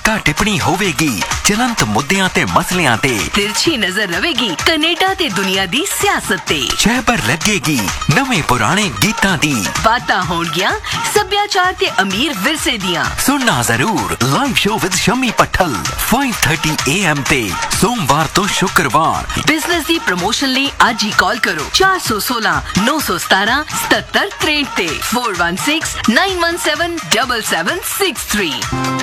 ਟੀਕਾ ਟਿੱਪਣੀ ਹੋਵੇਗੀ ਚਲੰਤ ਮੁੱਦਿਆਂ ਤੇ ਮਸਲਿਆਂ ਤੇ। ਤਿਰਛੀ ਨਜ਼ਰ ਰਵੇਗੀ ਕੈਨੇਡਾ ਤੇ ਦੁਨੀਆ ਦੀ ਸਿਆਸਤ ਤੇ। ਸ਼ਹਿਬਰ ਲੱਗੇਗੀ ਨਵੇਂ ਪੁਰਾਣੇ ਗੀਤਾਂ ਦੀ। ਬਾਤਾਂ ਹੋਣਗੀਆਂ ਸੱਭਿਆਚਾਰ ਤੇ ਅਮੀਰ ਵਿਰਸੇ ਦੀਆਂ। ਸੁਣਨਾ ਜ਼ਰੂਰ live show with Shami ਪੱਠਲ 5:30 AM ਤੇ ਸੋਮਵਾਰ ਤੋਂ ਸ਼ੁੱਕਰਵਾਰ। ਬਿਜ਼ਨਸ ਦੀ ਪ੍ਰਮੋਸ਼ਨ ਲਈ ਅੱਜ ਹੀ ਕਾਲ ਕਰੋ 416 917 77 63 ਤੇ 416 917 7763।